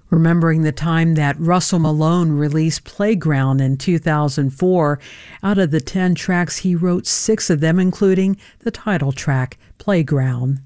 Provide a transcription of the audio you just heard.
Remembering the time that Russell Malone released Playground in 2004, out of the 10 tracks he wrote, 6 of them, including the title track, Playground.